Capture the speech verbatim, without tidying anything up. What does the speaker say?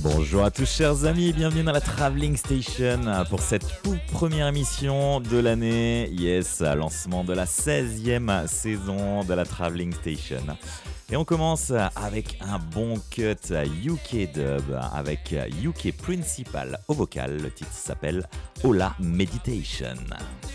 Bonjour à tous chers amis et bienvenue dans la Traveling Station pour cette toute première émission de l'année. Yes, lancement de la seizième saison de la Traveling Station. Et on commence avec un bon cut U K dub avec U K Principal au vocal. Le titre s'appelle Ola Meditation.